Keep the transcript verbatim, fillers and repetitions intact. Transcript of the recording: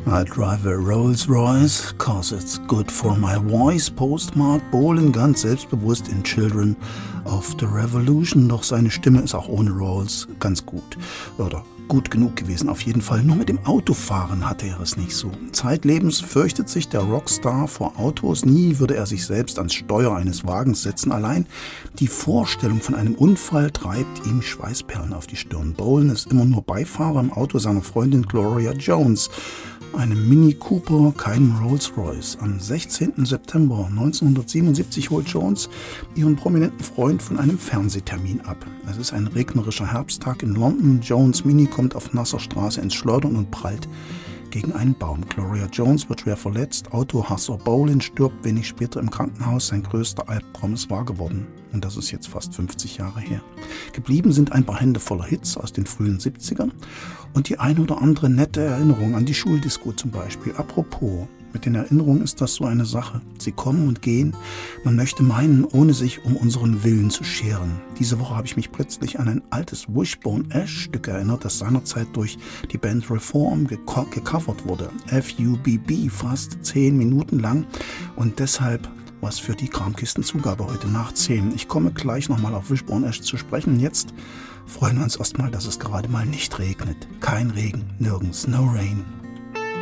I drive a Rolls-Royce, cause it's good for my voice, postmark Bolan ganz selbstbewusst in Children of the Revolution. Doch seine Stimme ist auch ohne Rolls ganz gut. Oder gut genug gewesen, auf jeden Fall. Nur mit dem Autofahren hatte er es nicht so. Zeitlebens fürchtet sich der Rockstar vor Autos. Nie würde er sich selbst ans Steuer eines Wagens setzen. Allein die Vorstellung von einem Unfall treibt ihm Schweißperlen auf die Stirn. Bolan ist immer nur Beifahrer im Auto seiner Freundin Gloria Jones. Einem Mini Cooper, keinem Rolls-Royce. Am sechzehnten September neunzehnhundertsiebenundsiebzig holt Jones ihren prominenten Freund von einem Fernsehtermin ab. Es ist ein regnerischer Herbsttag in London. Jones Mini kommt auf nasser Straße ins Schleudern und prallt gegen einen Baum. Gloria Jones wird schwer verletzt. Autohasser Bolan stirbt wenig später im Krankenhaus. Sein größter Albtraum ist wahr geworden. Und das ist jetzt fast fünfzig Jahre her. Geblieben sind ein paar Hände voller Hits aus den frühen siebzigern und die eine oder andere nette Erinnerung an die Schuldisco zum Beispiel. Apropos, mit den Erinnerungen ist das so eine Sache. Sie kommen und gehen. Man möchte meinen, ohne sich um unseren Willen zu scheren. Diese Woche habe ich mich plötzlich an ein altes Wishbone Ash-Stück erinnert, das seinerzeit durch die Band Reform geko- gecovert wurde. F U B B, fast zehn Minuten lang und deshalb was für die Kramkistenzugabe heute nach zehn. Ich komme gleich nochmal auf Wishbone Ash zu sprechen. Jetzt freuen wir uns erstmal, dass es gerade mal nicht regnet. Kein Regen, nirgends, no rain.